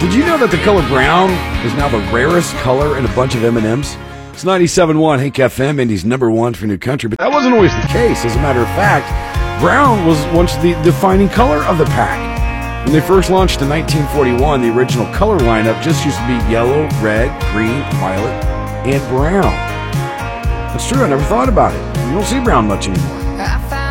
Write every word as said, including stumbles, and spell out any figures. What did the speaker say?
Did you know that the color brown is now the rarest color in a bunch of M and M's? It's ninety-seven point one Hank F M, Indy's number one for New Country, but that wasn't always the case. As a matter of fact, brown was once the defining color of the pack. When they first launched in nineteen forty-one, the original color lineup just used to be yellow, red, green, violet, and brown. That's true, I never thought about it. You don't see brown much anymore.